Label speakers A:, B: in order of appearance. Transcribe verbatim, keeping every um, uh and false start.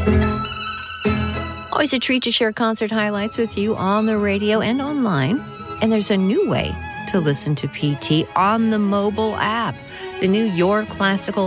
A: Always a treat to share concert highlights with you on the radio and online. And there's a new way to listen to P T on the mobile app. The new Your Classical